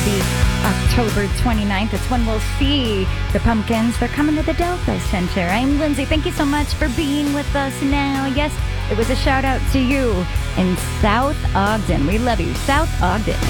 will be October 29th. It's when we'll see the Pumpkins. They're coming to the Delta Center. I'm Lindsay. Thank you so much for being with us now. Yes, it was a shout out to you in South Ogden. We love you, South Ogden.